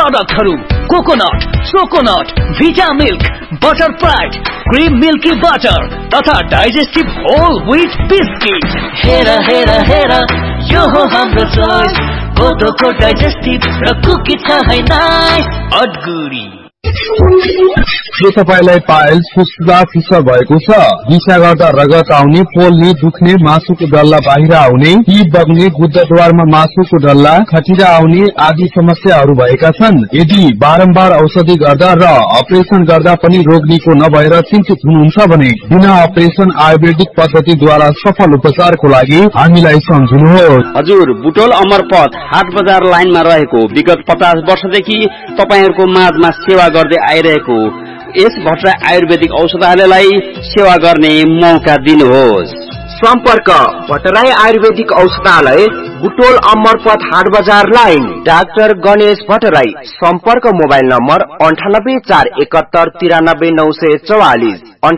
प्रोडक्टहरू कोकोनट, सोकोनट, भिटा milk, butter pride, cream milky butter तथा digestive whole wheat biscuit. हेर हेर हेर यो हो हाम्रो चोइस, कोदोको डाइजेस्टिभ र कुकी छ है नाइस अडगुडी। के तपाईलाई पाइल्स फुस्फुसा फिसर भएको छ? दिशा गर्दा रगत आउने, पोल्ने, दुख्ने, मासुको डल्ला बाहिर आउने, पी बग्ने, गुद्दाद्वारमा मासुको डल्ला, खटिरा आउने आदि समस्याहरू भएका छन्? यदि बारम्बार औषधि गर्दा र अपरेसन गर्दा पनि रोग निको नभएर चिन्तित हुनुहुन्छ भने बिना अपरेसन आयुर्वेदिक पद्धतिद्वारा सफल उपचारको लागि हामीलाई सम्झिनुहोस्। हजुर, बुटोल अमरपथ हाट बजार लाइनमा रहेको विगत 50 वर्षदेखि तपाईहरुको माझमा सेवा गर्दै आइरहेको यस भट्टराई आयुर्वेदिक औषधालयलाई सेवा गर्ने मौका दिनुहोस्। सम्पर्क भट्टराई आयुर्वेदिक औषधालय, बुटोल अमरपथ हाट बजार लाइन, डाक्टर गणेश भट्टराई। सम्पर्क मोबाइल नम्बर 9841793944,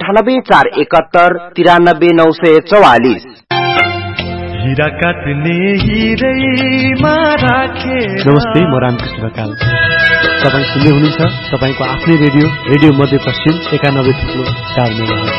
9841793944। हीरा काट्ने हिरैमा राखे। नमस्ते, म रामकृष्ण ढकाल। तपाईँ सुन्दै हुनुहुन्छ तपाईको आफ्नै रेडियो मध्यपश्चिम 91.4 मेगाहर्ज।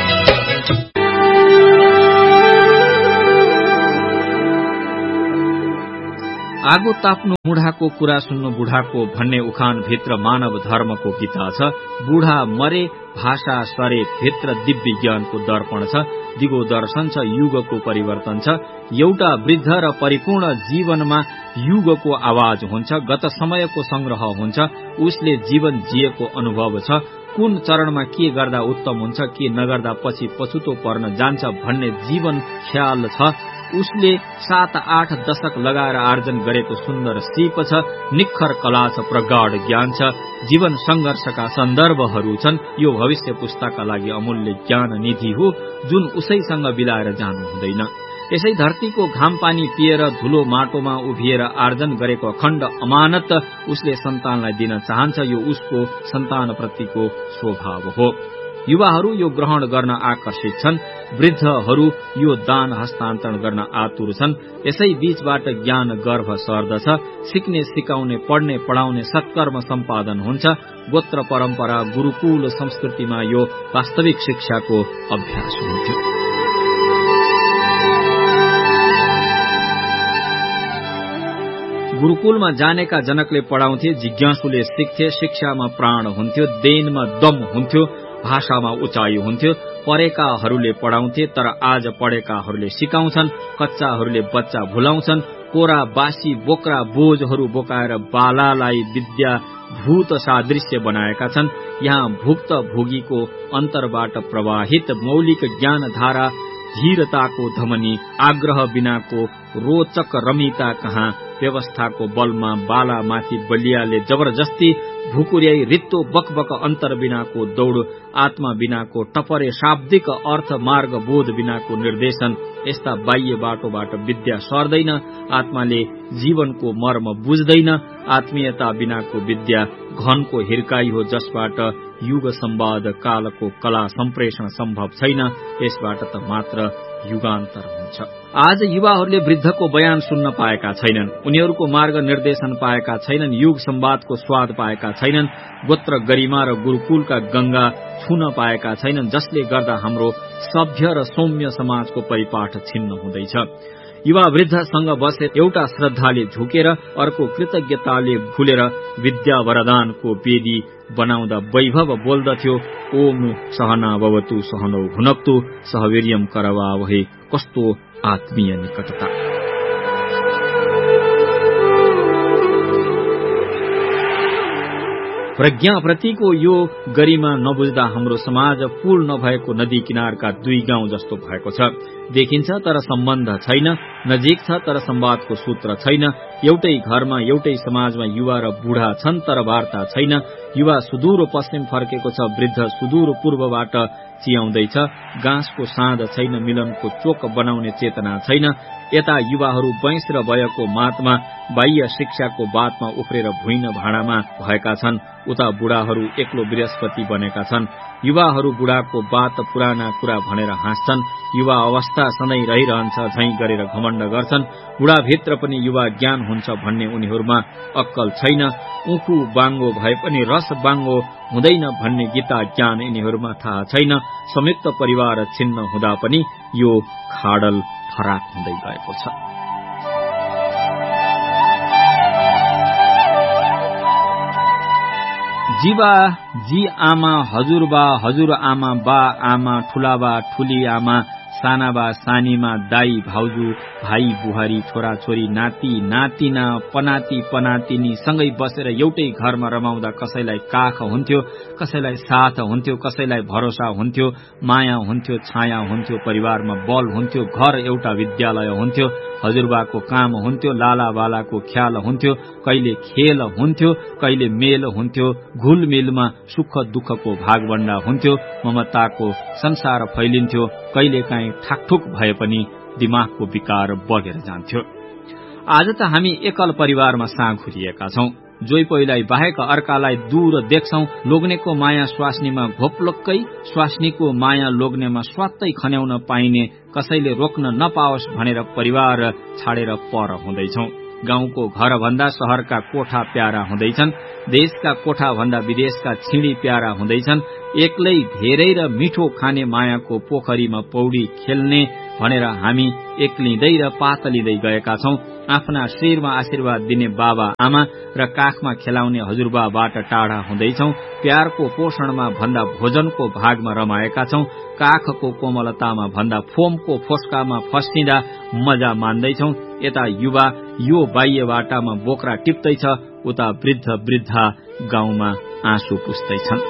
आगो ताप्नु बुढाको कुरा सुन्नु बुढाको भन्ने उखान भित्र मानव धर्मको गीता छ। बुढा मरे भाषा सरे भित्र दिव्य ज्ञानको दर्पण छ। दिगो दर्शन छ, युगको परिवर्तन छ। एउटा वृद्ध र परिपूर्ण जीवनमा युगको आवाज हुन्छ, गत समयको संग्रह हुन्छ। उसले जीवन जिएको अनुभव छ। कुन चरणमा के गर्दा उत्तम हुन्छ, के नगर्दा पछि पछुतो पर्न जान्छ भन्ने जीवन ख्याल छ। उसले 7-8 दशक लगाएर आर्जन गरेको सुन्दर सिप छ। निखर कला छ, प्रगाढ ज्ञान छ। जीवन संघर्षका सन्दर्भहरू छन्। यो भविष्य पुस्ताका लागि अमूल्य ज्ञान निधि हो जुन उसैसँग बिलाएर जानु हुँदैन। यसै धरतीको घाम पानी पिएर धुलो माटोमा उभिएर आर्जन गरेको अखण्ड अमानत उसले सन्तानलाई दिन चाहन्छ। यो उसको सन्तानप्रतिको स्वभाव हो। युवाहरू यो ग्रहण गर्न आकर्षित छन्। वृद्धहरू यो दान हस्तान्तरण गर्न आतुर छन्। यसै बीचबाट ज्ञान गर्भ सर्दछ। सिक्ने, सिकाउने, पढ्ने, पढाउने सत्कर्म सम्पादन हुन्छ। गोत्र परम्परा, गुरुकुल संस्कृतिमा यो वास्तविक शिक्षाको अभ्यास हुन्थ्यो। गुरुकुलमा जानेका जनकले पढाउँथे, जिज्ञासुले सिक्थे। शिक्षामा प्राण हुन्थ्यो, देनमा दम हुन्थ्यो, भाषामा उचाइ हुन्थ्यो। पढेकाहरूले पढाउँथे, तर आज पढेकाहरूले सिकाउँछन्। कच्चाहरूले बच्चा भुलाउँछन्। कोरा बासी बोक्रा बोझहरू बोकाएर बालालाई विद्या भूत सादृश्य बनाएका छन्। यहाँ भुक्त भोगीको अन्तरबाट प्रवाहित मौलिक ज्ञान धारा, धीरताको धमनी, आग्रह बिनाको रोचक रमिता कहाँ। व्यवस्थाको बलमा बालामाथि बलियाले जबरजस्ती भुकुर्याई रित्तो बकबक अन्तर बिनाको दौड़, आत्मा बिनाको टपरे शाब्दिक अर्थ, मार्ग बोध बिनाको निर्देशन। यस्ता बाह्य बाटोबाट विद्या सर्दैन। आत्माले जीवनको मर्म बुझ्दैन। आत्मीयता बिनाको विद्या घनको हिर्काई हो, जसबाट युग संवाद कालको कला सम्प्रेषण सम्भव छैन। यसबाट त मात्र युगान्तर हुन्छ। आज युवाहरूले वृद्धको बयान सुन्न पाएका छैनन्। उनीहरूको मार्ग निर्देशन पाएका छैनन्। युग संवादको स्वाद पाएका छैनन्। गोत्र गरिमा र गुरुकुलका गंगा छुन पाएका छैनन्, जसले गर्दा हाम्रो सभ्य र सौम्य समाजको परिपाठ छिन्न हुँदैछ। युवा वृद्धसँग बसे एउटा श्रद्धाले झुकेर अर्को कृतज्ञताले भुलेर विद्या वरदानको वेदी बनाउँदा वैभव बोल्दथ्यो। ओम सहना भवतु सहनौ भुनक्तु सह वीर्यं करवावहै। कस्तो आत्मीय निकटता। प्रज्ञाप्रतिको यो गरिमा नबुझ्दा हाम्रो समाज पुल नभएको नदी किनारका 2 गाउँ जस्तो भएको छ। देखिन्छ तर सम्बन्ध छैन। नजिक छ तर संवादको सूत्र छैन। एउटै घरमा एउटै समाजमा युवा र बुढा छन् तर वार्ता छैन। युवा सुदूर पश्चिम फर्केको छ, वृद्ध सुदूर पूर्वबाट चियाउँदैछ। गाँसको साँध छैन, मिलनको चोक बनाउने चेतना छैन। यता युवाहरू बैंस र वयको मातमा बाह्य शिक्षाको बातमा उफ्रेर भुइन भाँडामा भएका छन्। उता बुढाहरू एक्लो बृहस्पति बनेका छन्। युवाहरू बुढाको बात पुराना कुरा भनेर हाँस्छन्। युवा अवस्था अवस्था सधैँ रहिरहन्छ झैं गरेर घमण्ड गर्छन्। बुढाभित्र पनि युवा ज्ञान हुन्छ भन्ने उनीहरूमा अक्कल छैन। उखु बाङ्गो भए पनि रस बाङ्गो हुँदैन भन्ने गीता ज्ञान यिनीहरूमा थाहा छैन। संयुक्त परिवार छिन्न हुँदा पनि यो खाडल फराक हुँदै गएको छ। जीवा जी आमा, हजुरबा हजुर आमा, बा आमा, ठुलाबा ठुली आमा, सानाबा सानीमा, दाई भाउजू, भाइ बुहारी, छोरा छोरी, नाति नातिना, पनाति पनातिनी सँगै बसेर एउटै घरमा रमाउँदा कसैलाई काख हुन्थ्यो, कसैलाई साथ हुन्थ्यो, कसैलाई भरोसा हुन्थ्यो, माया हुन्थ्यो, छाया हुन्थ्यो, परिवारमा बल हुन्थ्यो, घर एउटा विद्यालय हुन्थ्यो, हजुरबाको काम हुन्थ्यो, लाला बालाको ख्याल हुन्थ्यो, कहिले खेल हुन्थ्यो, कहिले मेल हुन्थ्यो, घुलमिलमा सुख दुःखको भागभण्डा हुन्थ्यो, ममताको संसार फैलिन्थ्यो, कहिले काहीँ ठाकठुक भए पनि दिमागको विकार बगेर जान्थ्यो। आज त हामी एकल परिवारमा साँघुरिएका छौं। जोइ पहिलाई बाहेक अर्कालाई दूर देख्छौं। लोग्नेको माया स्वास्नीमा घोप्लक्कै, स्वास्नीको माया लोग्नेमा स्वात्तै खन्याउन पाइने, कसैले रोक्न नपाओस् भनेर परिवार छाडेर पर हुँदैछौं। गाउँको घर भन्दा शहरका कोठा प्यारा हुँदैछन्। देशका कोठा भन्दा विदेशका छिडी प्यारा हुँदैछन्। एक्लै धेरै र मिठो खाने मायाको पोखरीमा पौडी खेल्ने भनेर हामी एक्लिँदै र पातलिँदै गएका छौं। आफ्ना शिरमा आशीर्वाद दिने बाबा आमा र काखमा खेलाउने हजुरबाबाट टाढा हुँदैछौं। प्यारको पोषणमा भन्दा भोजनको भागमा रमाएका छौं। काखको कोमलतामा भन्दा फोमको फोस्कामा फस्टिँदा मजा मान्दैछौं। यता युवा यो बाह्य बाटामा बोक्रा टिप्दैछ, उता वृद्ध वृद्धा गाउँमा आँसु पुस्दैछन्।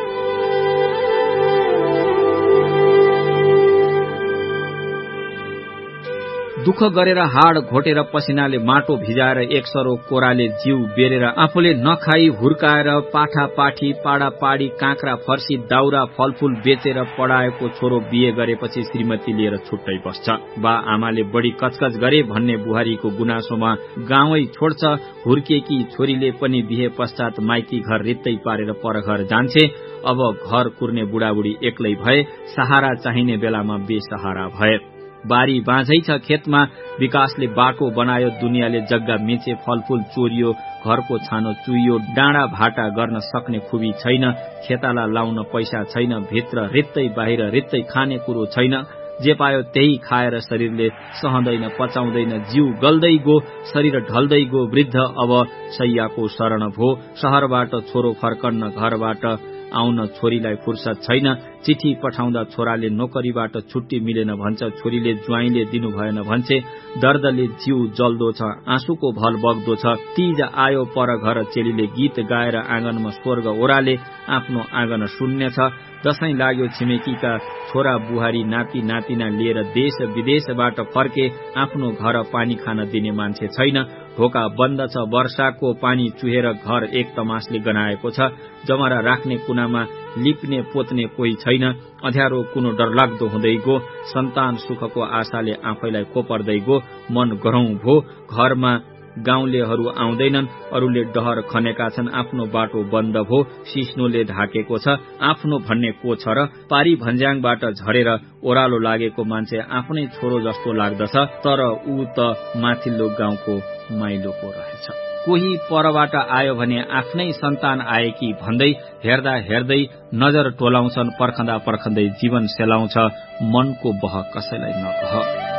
दुःख गरेर हाड घोटेर पसिनाले माटो भिजाएर एक सरो कोराले जीव बेरेर आफूले नखाई हुर्काएर पाठा पाठी पाडा पाडी काँक्रा फर्सी दाउरा फलफूल बेचेर पढाएको छोरो बिहे गरेपछि श्रीमती लिएर छुट्टै बस्छ। बा आमाले बढी कचकच गरे भन्ने बुहारीको गुनासोमा गाउँै छोड्छ। हुर्केकी छोरीले पनि बिहे पश्चात माइती घर रित्तै पारेर परघर जान्छे। अब घर कुर्ने बुढाबुढी एक्लै भए, सहारा चाहिने बेलामा बेसहारा भए। बारी बाँझै छ खेतमा, विकासले बाटो बनायो, दुनियाँले जग्गा मिचे, फलफूल चोरियो, घरको छानो चुइयो, डाँडा भाटा गर्न सक्ने खुबी छैन, खेताला लाउन पैसा छैन, भित्र रित्तै बाहिर रित्तै खाने कुरो छैन। जे पायो त्यही खाएर शरीरले सहँदैन, पचाउँदैन, जीव गल्दै गो, शरीर ढल्दै गो। वृद्ध अब शैयाको शरण भो। शहरबाट छोरो फर्कन्न, घरबाट आउन छोरीलाई फुर्सद छैन। चिठी पठाउँदा छोराले नोकरीबाट छुट्टी मिलेन भन्छ, छोरीले ज्वाइँले दिनु भएन भन्छे। दर्दले जीव जल्दो छ, आँसुको भल बग्दो छ। तीज आयो पर घर, चेलीले गीत गाएर आँगनमा स्वर्ग ओराले आफ्नो आँगन शून्य छ। दशैं लाग्यो, छिमेकीका छोरा बुहारी नाति नातिना लिएर देश विदेशबाट फर्के, आफ्नो घर पानी खान दिने मान्छे छैन। ढोका बन्द छ, वर्षाको पानी चुहेर घर एक तमासले गनाएको छ। जमरा राख्ने कुनामा लिप्ने पोत्ने कोही छैन। अँध्यारो कुनो डरलाग्दो हुँदै गो, सन्तान सुखको आशाले आफैलाई कोपर्दै गो। मन गरौं भो, घरमा गाउँलेहरू आउँदैनन्, अरूले डहर खनेका छन्। आफ्नो बाटो बन्द भो, सिस्नोले ढाकेको छ। आफ्नो भन्ने को छ र? पारी भन्ज्याङबाट झरेर ओह्रालो लागेको मान्छे आफ्नै छोरो जस्तो लाग्दछ, तर ऊ त माथिल्लो गाउँको माइलोको रहेछ। कोही परबाट आयो भने आफ्नै सन्तान आएकी भन्दै हेर्दा हेर्दै नजर टोलाउँछन्, पर्खँदा पर्खँदै जीवन सेलाउँछ। मनको बह कसैलाई नकह।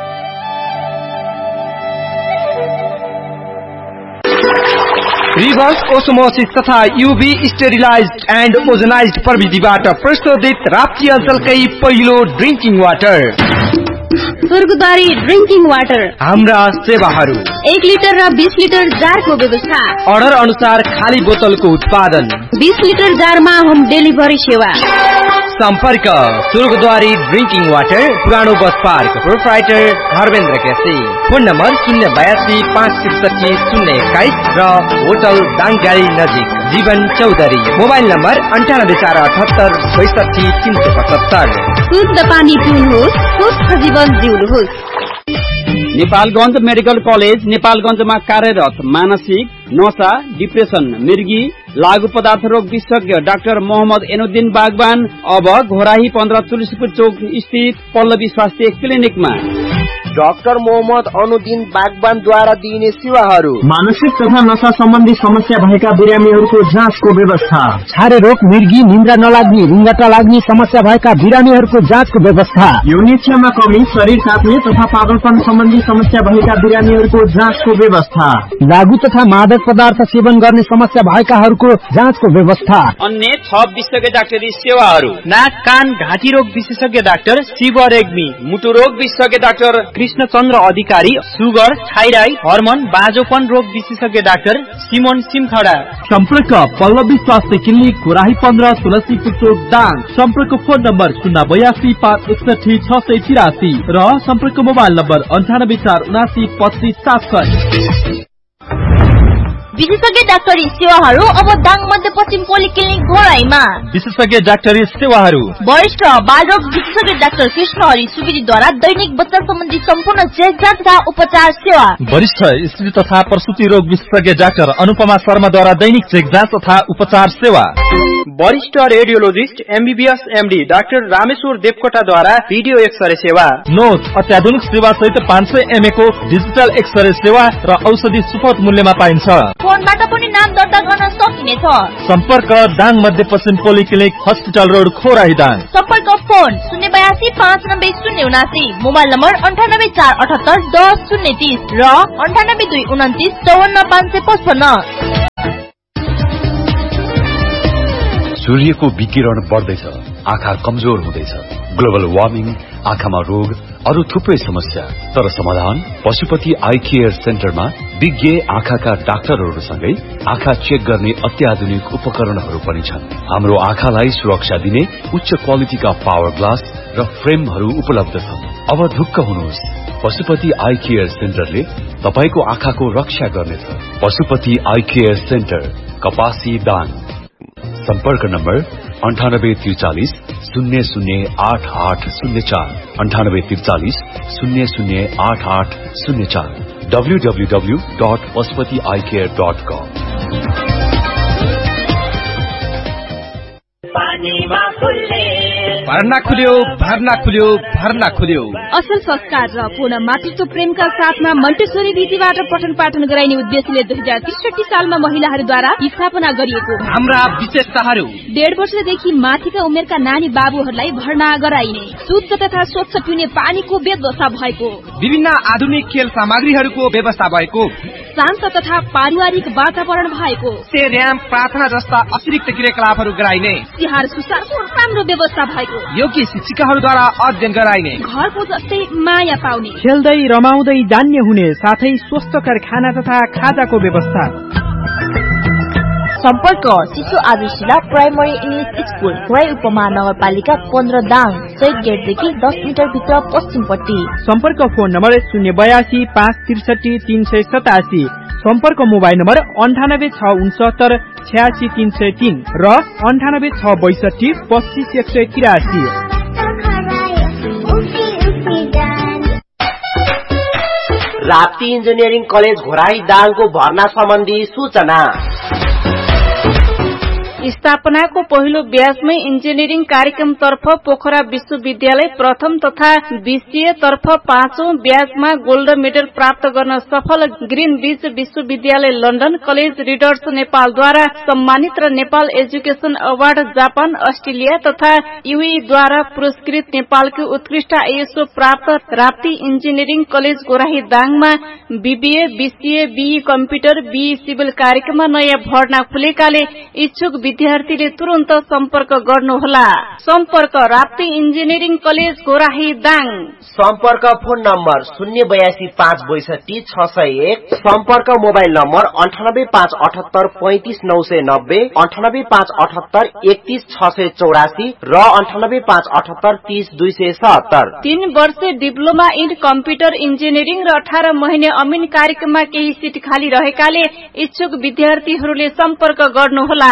रिभर्स ओस्मोसिस तथा यूभी स्टेरिलाइज्ड एन्ड ओजनाइज्ड प्रविधिबाट प्रस्तुत राप्ती अञ्चलकै पहिलो ड्रिंकिङ वाटर स्वर्गद्वारी ड्रिंकिङ वाटर। हाम्रा सेवाहरू 1 लिटर र 20 लिटर जारको व्यवस्था, अर्डर अनुसार खाली बोतलको उत्पादन, 20 लिटर जारमा होम डेलिभरी सेवा। सम्पर्क स्वर्गद्वारी ड्रिंकिङ वाटर, पुरानो bus park, proprietor Dharmendra KC. Phone number 082-563-021 र होटल दाङगाडी नजिक जीवन चौधरी। Mobile number 9848762375। शुद्ध पानी पिउनुहोस्, स्वस्थ जीवन जिउनुहोस्। नेपालगञ्ज मेडिकल कलेज नेपालगञ्जमा कार्यरत मानसिक नशा, डिप्रेसन, मृगी, लागू पदार्थ रोग विशेषज्ञ डाक्टर मोहम्मद एनुद्दिन बागवान अब घोराही 15 तुलसीपुर चौक स्थित पल्लवी स्वास्थ्य क्लिनिकमा। डाक्टर मोहम्मद अनुद्दिन बागबानद्वारा दिइने सेवाहरू। मानसिक तथा नशा सम्बन्धी समस्या भएका बिरामीहरूको जाँचको व्यवस्था। छारे रोग, मिर्गी, निन्द्रा नलाग्ने, रुङ्गटा लाग्ने समस्या भएका बिरामीहरूको जाँचको व्यवस्था। यौनिक्षमा कमी, शरीर काट्ने तथा पागलपन सम्बन्धी समस्या भएका बिरामीहरूको जाँचको व्यवस्था। लागू तथा मादक पदार्थ सेवन गर्ने समस्या भएकाहरूको जाँचको व्यवस्था। अन्य थप विशेषज्ञ डाक्टरी सेवाहरू। नाक, कान, घाँटी रोग विशेषज्ञ डाक्टर शिव रेग्मी, मुटु रोग विशेषज्ञ डाक्टर कृष्णचन्द्र अधिकारी, सुगर, थाइराइड, हर्मोन, बाँझोपन रोग विशेषज्ञ डाक्टर सिमोन सिमखडा। सम्पर्क पल्लवी स्वास्थ्य क्लिनिक, घोराही 15, तुलसीपुर चोक, दाङ। सम्पर्क फोन नम्बर 082-561-683 र सम्पर्क मोबाइल नम्बर 9847792570। विशेषज्ञ डाक्टरी सेवाहरू अब दाङ मध्यपश्चिम पोलिक्लिनिक घोराईमा। विशेषज्ञ डाक्टरी सेवाहरू। वरिष्ठ बालरोग विशेषज्ञ डाक्टर कृष्ण हरि सुवेदीद्वारा दैनिक बच्चा सम्बन्धी सम्पूर्ण चेक जाँच तथा उपचार सेवा। वरिष्ठ स्त्री तथा प्रसूति रोग विशेषज्ञ डाक्टर अनुपमा शर्माद्वारा दैनिक चेक जाँच तथा उपचार सेवा। वरिष्ठ radiologist MBBS MD doctor Rameshwar देवकोटाद्वारा video x-ray सेवा। नोट अत्याधुनिक सेवा सहित 500 MA को डिजिटल एक्सरे सेवा र औषधि सुपथ मूल्यमा पाइन्छ। फोनबाट पनि नाम दर्ता गर्न सकिनेछ। सम्पर्क दाङ मध्यपश्चिम पोलिक्लिनिक, हस्पिटल रोड, खोराही, दाङ। सम्पर्क फोन 082-590-079, मोबाइल नम्बर 9848-10-030 र 98-229-54-555। सूर्यको विकिरण बढ्दैछ, आँखा कमजोर हुँदैछ, ग्लोबल वार्मिङ, आँखामा रोग, अरू थुप्रै समस्या। तर समाधान पशुपति आई केयर सेन्टरमा विज्ञ आँखाका डाक्टरहरूसँगै आँखा चेक गर्ने अत्याधुनिक उपकरणहरू पनि छन्। हाम्रो आँखालाई सुरक्षा दिने उच्च क्वालिटीका पावर ग्लास र फ्रेमहरू उपलब्ध छन्। अब ढुक्क हुनुहोस्, पशुपति आई केयर सेन्टरले तपाईको आँखाको रक्षा गर्नेछ। पशुपति आई केयर सेन्टर, कपासी, दाङ। सम्पर्क नम्बर 9843-008804, 9843-008804, www.pashupatieyecare.com। भर्ना खुल्यो, भर्ना खुल्यो, भर्ना खुल्यो। असल संस्कार र पूर्ण मातृत्व प्रेमका साथमा मन्टेश्वरी रीतिबाट पठन पाठन गराइने उद्देश्यले 2063 सालमा महिलाहरूद्वारा स्थापना गरिएको हाम्रा विशेषताहरू: 1.5 वर्षदेखि माथिका उमेरका नानी बाबुहरूलाई भर्ना गराइने, शुद्ध तथा स्वच्छ पिउने पानीको व्यवस्था भएको, विभिन्न आधुनिक खेल सामग्रीहरूको व्यवस्था भएको, शान्त तथा पारिवारिक वातावरण भएको, र्याम, प्रार्थना जस्ता अतिरिक्त क्रियाकलापहरू गराइने, तिहार सुसारको राम्रो व्यवस्था भएको, योग्य शिक्षिकाहरूद्वारा अध्ययन गराइने, घरको जस्तै माया पाउने, खेल्दै रमाउँदै जान्ने हुने, साथै स्वस्थकर खाना तथा खाजाको व्यवस्था। सम्पर्क शिशु आदिशिला प्राइमरी इंग्लिश स्कूल, घोराई उपमहानगरपालिका 15, दाङ। चेक गेटदेखि 10 मिटर भित्र पश्चिमपट्टि। सम्पर्क फोन नम्बर 082-563-387, सम्पर्क मोबाइल नम्बर 98-669-86-303 र 98-662-25-183। राप्ती इन्जिनियरिङ कलेज घोराई दाङको भर्ना सम्बन्धी सूचना। स्थापनाको पहिलो ब्याजमै इन्जिनियरिङ कार्यक्रम तर्फ पोखरा विश्वविद्यालय प्रथम तथा बीसीए तर्फ 5औं ब्याजमा गोल्ड मेडल प्राप्त गर्न सफल ग्रीन बीच विश्वविद्यालय लन्डन कलेज रिडर्स नेपालद्वारा सम्मानित र Nepal education award Japan, Australia तथा युएईद्वारा पुरस्कृत नेपालको उत्कृष्ट आईएसओ प्राप्त Rapti engineering college Ghorahi दाङमा BBA, BCA, be computer, be civil कार्यक्रममा नयाँ भर्ना खुलेकाले इच्छुक विद्यार्थीले तुरन्त सम्पर्क गर्नुहोला। सम्पर्क राप्ती इन्जिनियरिङ कलेज घोराही दाङ। सम्पर्क फोन नम्बर 082-562-601, सम्पर्क मोबाइल नम्बर 98-578-35990, 98-578-31684 र 98-578-30277। 3 वर्ष डिप्लोमा इन कम्प्युटर इन्जिनियरिङ र 18 महिने अमिन कार्यक्रममा केही सिट खाली रहेकाले इच्छुक विद्यार्थीहरूले सम्पर्क गर्नुहोला।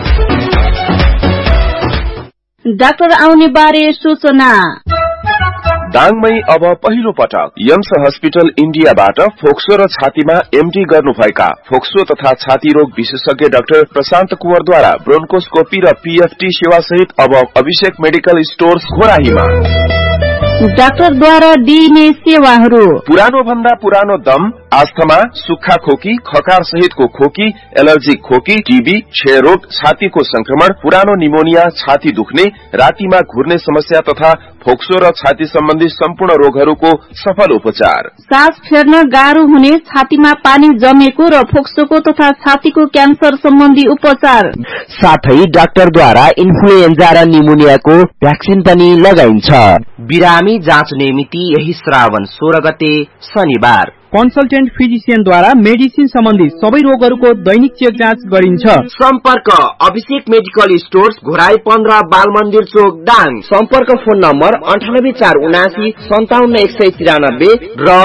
डाक्टर आउने बारे सूचना। दाङमै अब पहिलो पटक यम्स हस्पिटल इन्डियाबाट फोक्सो र छातीमा एमडी गर्नुभएका फोक्सो तथा छाती रोग विशेषज्ञ डाक्टर प्रशान्त कुवरद्वारा ब्रोन्कोस्कोपी र पीएफटी सेवा सहित अब अभिषेक मेडिकल स्टोर्स घोराहीमा। डाक्टरद्वारा दिइने सेवाहरू पुरानो भन्दा पुरानो दम, आस्थमा, सुक्खा खोकी, खकार सहितको खोकी, एलर्जी खोकी, टीबी, क्षयरोग, छातीको संक्रमण, पुरानो निमोनिया, छाती दुख्ने, रातिमा घुर्ने समस्या तथा फोक्सो र छाती सम्बन्धी सम्पूर्ण रोगहरूको सफल उपचार। सास फेर्न गाह्रो हुने, छातीमा पानी जमेको र फोक्सोको तथा छातीको क्यान्सर सम्बन्धी उपचार। साथै डाक्टरद्वारा इन्फ्लुएन्जा र निमोनियाको भ्याक्सिन पनि लगाइन्छ। बिरामी जाँच्ने मिति यही श्रावण 16 गते शनिबार। कन्सल्टेन्ट फिजिशियनद्वारा मेडिसिन सम्बन्धी सबै रोगहरूको दैनिक चेक जाँच गरिन्छ। सम्पर्क अभिषेक मेडिकल स्टोर्स, घोराई 15, बाल मन्दिर चोक, दाङ। सम्पर्क फोन नम्बर 98479 57193 र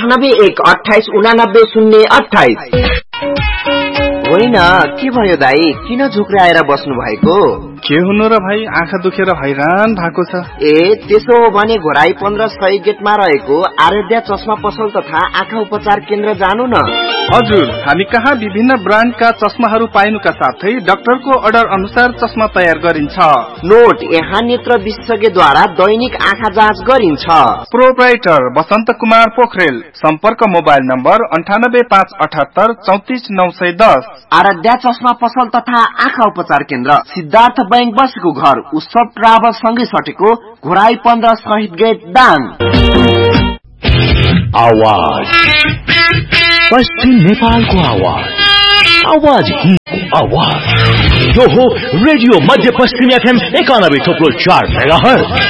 9818289028। होइन, के भयो दाई, किन झुक्राएर बस्नु भएको? के हुनु र भाइ, आँखा दुखेर हैरान भएको छ। ए त्यसो हो भने घोराई 15 सही गेटमा रहेको आराध्या चस्मा पसल तथा आँखा उपचार केन्द्र जानु न। हजुर, हामी कहाँ विभिन्न ब्रान्डका चस्माहरू पाइनुका साथै डाक्टरको अर्डर अनुसार चस्मा तयार गरिन्छ। नोट, यहाँ नेत्र विशेषज्ञद्वारा दैनिक आँखा जाँच गरिन्छ। प्रोप्राइटर बसन्त कुमार पोखरेल। सम्पर्क मोबाइल नम्बर 98578 34910। आराध्या चस्मा पसल तथा आँखा उपचार केन्द्र, सिद्धार्थ बैंक बसेको घर, उत्सव ट्राभल सँगै सटेको, घोराई 15 शहीद गेट, दाङ। आवाज पश्चिम नेपालको आवाज, आवाज आवाज। यो हो रेडियो मध्य पश्चिम FM 91.4 मेगाहर्ज।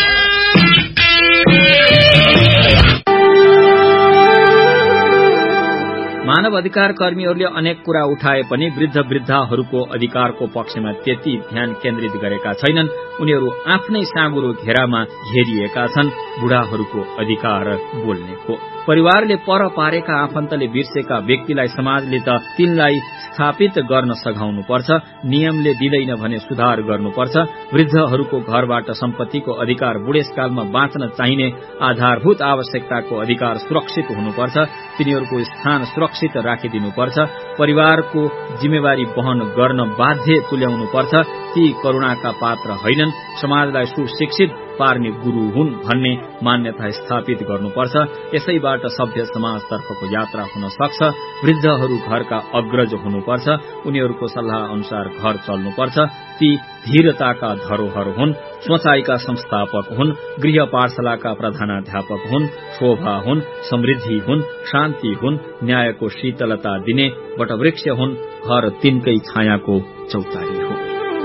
मानव अधिकार कर्मीहरूले अनेक कुरा उठाए पनि वृद्धहरूको अधिकारको पक्षमा त्यति ध्यान केन्द्रित गरेका छैनन्। उनीहरू आफ्नै साँगुरो घेरामा घेरिएका छन्। बुढाहरूको अधिकार बोल्नेको परिवारले पर पारेका आफन्तले बिर्सेका व्यक्तिलाई समाजले त तिनलाई स्थापित गर्न सघाउनु पर्छ। नियमले दिँदैन भने सुधार गर्नुपर्छ। वृद्धहरूको घरबाट सम्पत्तिको अधिकार, बुढेसकालमा बाँच्न चाहिने आधारभूत आवश्यकताको अधिकार सुरक्षित हुनुपर्छ। तिनीहरूको स्थान सुरक्षित राखिदिनुपर्छ। परिवारको जिम्मेवारी वहन गर्न बाध्य तुल्याउनुपर्छ। ती करुणाका पात्र हैनन्, समाजलाई सुशिक्षित पार्ने गुरु हुन् भन्ने मान्यता स्थापित गर्नुपर्छ। यसैबाट सभ्य समाजतर्फको यात्रा हुन सक्छ। वृद्धहरू घरका अग्रज हुनुपर्छ। उनीहरूको सल्लाह अनुसार घर चल्नुपर्छ। ती धीरताका धरोहर हुन्, सोचाइका संस्थापक हुन्, गृह पाठशालाका प्रधानाध्यापक हुन्, शोभा हुन्, समृद्धि हुन्, शान्ति हुन्, न्यायको शीतलता दिने वटवृक्ष हुन्। घर तिनकै छायाको चौतारी हो।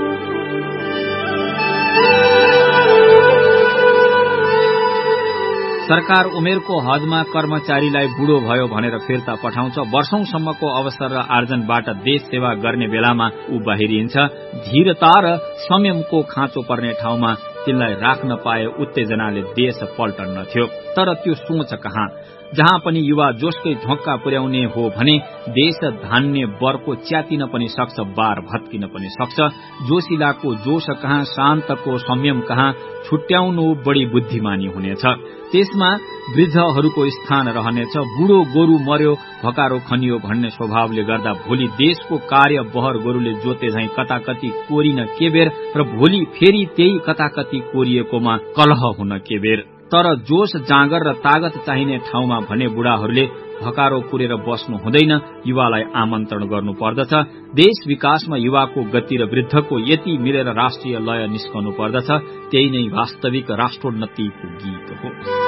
सरकार उमेरको हदमा कर्मचारीलाई बुढो भयो भनेर फिर्ता पठाउँछ। वर्षौंसम्मको अवसर र आर्जनबाट देश सेवा गर्ने बेलामा ऊ बाहिरिन्छ। धीरता र संयमको खाँचो पर्ने ठाउँमा तिनलाई राख्न पाए उत्तेजनाले देश पल्टन्न थियो। तर त्यो सोच कहाँ? जहाँ पनि युवा जोशकै झोक्का पुर्याउने हो भने देश धान्ने बरको च्यातिन पनि सक्छ, बार भत्किन पनि सक्छ। जोशिलाको जोश कहाँ, शान्तको संयम कहाँ? छुट्याउनु बढी बुद्धिमानी हुनेछ। त्यसमा वृद्धहरूको स्थान रहनेछ। बुढो गोरु मर्यो, भकारो खनियो भन्ने स्वभावले गर्दा भोलि देशको कार्य बहर गोरुले जोते झैं कताकति कोरिन के बेर र भोलि फेरि त्यही कताकति कोरिएकोमा कलह हुन के बेर। तर जोश, जाँगर र तागत चाहिने ठाउँमा भने बुढाहरूले भकारो कुरेर बस्नु हुँदैन, युवालाई आमन्त्रण गर्नु पर्दछ। देश विकासमा युवाको गति र वृद्धको यति मिलेर राष्ट्रिय लय निस्कनु पर्दछ। त्यही नै वास्तविक राष्ट्रोन्नतिको गीत हो।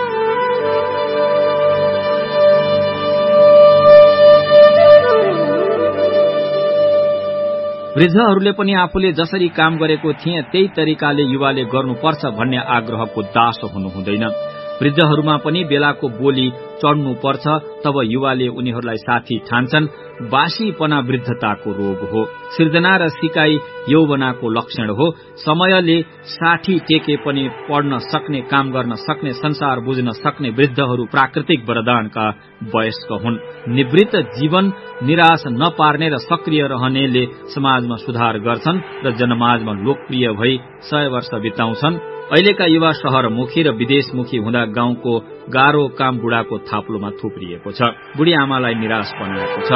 वृद्धहरूले पनि आफूले जसरी काम गरेको थिए त्यही तरिकाले युवाले गर्नुपर्छ भन्ने आग्रहको दास हुनु हुँदैन। वृद्धहरूमा पनि बेलाको बोली चढ्नुपर्छ, तब युवाले उनीहरूलाई साथी ठान्छन्। बासीपना वृद्धताको रोग हो। सृजना र सिकाई यौवनाको लक्षण हो। समयले 60 टेके पनि पढ्न सक्ने, काम गर्न सक्ने, संसार बुझ्न सक्ने वृद्धहरू प्राकृतिक वरदानका वयस्क हुन्। निवृत्त जीवन निराश नपार्ने र सक्रिय रहनेले समाजमा सुधार गर्छन् र जनमाजमा लोकप्रिय भई 100 वर्ष बिताउँछन्। अहिलेका युवा शहरमुखी र विदेशमुखी हुँदा गाउँको गाह्रो काम बुढाको थाप्लोमा थुप्रिएको छ। बुढी आमालाई निराश बनाएको छ।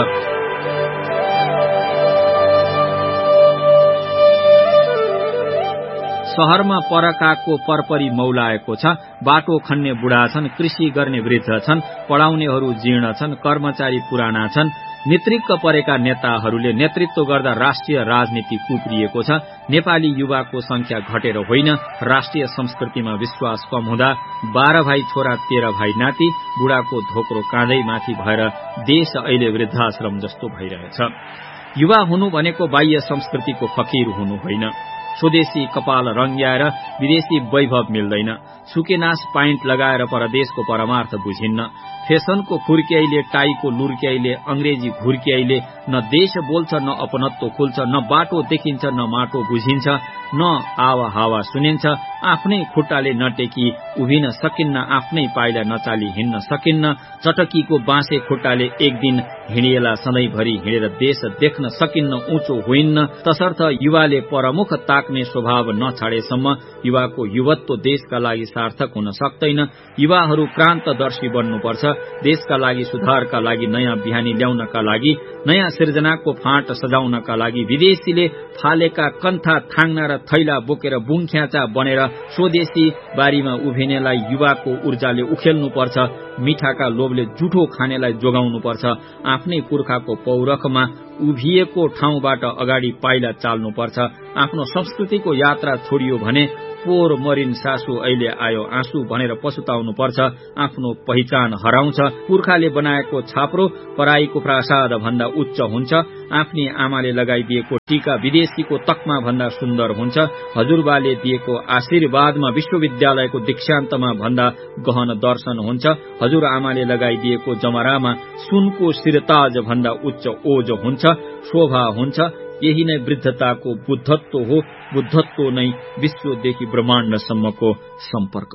शहरमा परकाको परपरी मौलाएको छ, बाटो खन्ने बुढा छन्, कृषि गर्ने वृद्ध छन्, पढाउनेहरू जीर्ण छन्, कर्मचारी पुराना छन्। नेतृत्व परेका नेताहरूले नेतृत्व गर्दा राष्ट्रिय राजनीति कुप्रिएको छ। नेपाली युवाको संख्या घटेर होइन, राष्ट्रिय संस्कृतिमा विश्वास कम हुँदा 12 भाइ छोरा 13 भाइ नाति, बुढाको धोक्रो काँधै माथि भएर देश अहिले वृद्धाश्रम जस्तो भइरहेछ। युवा हुनु भनेको बाह्य संस्कृतिको फकीर हुनु होइन। स्वदेशी कपाल रंग्याएर विदेशी वैभव मिल्दैन। सुकेनास पाइन्ट लगाएर परदेशको परमार्थ बुझिन्न। फेसनको फुर्क्याइले, टाईको लुर्क्याइले, अंग्रेजी घुर्क्याइले न देश बोल्छ, न अपनत्व खुल्छ, न बाटो देखिन्छ, न माटो बुझिन्छ, न आवा हावा सुनिन्छ। आफ्नै खुट्टाले नटेकी उभिन सकिन्न, आफ्नै पाइला नचाली हिँड्न सकिन्न। चटकीको बाँसे खुट्टाले एक दिन हिँडिएला सधैँभरि हिँडेर देश देख्न सकिन्न, उँचो होइन्न। तसर्थ युवाले परमुख ताक्ने स्वभाव नछाडेसम्म युवाको युवत्व देशका लागि सार्थक हुन सक्दैन। युवाहरू क्रान्तदर्शी बन्नुपर्छ। देशका लागि, सुधारका लागि, नयाँ बिहानी ल्याउनका लागि, नयाँ सिर्जनाको फाँट सजाउनका लागि विदेशीले फालेका कन्था थाङ्ना र थैला बोकेर बुङख्याचा बनेर स्वदेशी बारीमा उभिनेलाई युवाको ऊर्जाले उखेल्नुपर्छ। मिठाका लोभले जुठो खानेलाई जोगाउनुपर्छ। आफ्नै पुर्खाको पौरखमा उभिएको ठाउँबाट अगाडि पाइला चाल्नुपर्छ। आफ्नो संस्कृतिको यात्रा छोडियो भने पोहोर मरिन सासु अहिले आयो आँसु भनेर पछुताउनुपर्छ। आफ्नो पहिचान हराउँछ। पुर्खाले बनाएको छाप्रो पराईको प्रासाद भन्दा उच्च हुन्छ। आफ्नी आमाले लगाइदिएको टीका विदेशीको तकमा भन्दा सुन्दर हुन्छ। हजुरबाले दिएको आशीर्वादमा विश्वविद्यालयको दीक्षान्तमा भन्दा गहन दर्शन हुन्छ। हजुर आमाले लगाइदिएको जमरामा सुनको सिरताज भन्दा उच्च ओज हुन्छ, शोभा हुन्छ। यही नै वृद्धताको बुद्धत्व हो। बुद्धत्व नै विश्वदेखि ब्रह्माण्डसम्मको सम्पर्क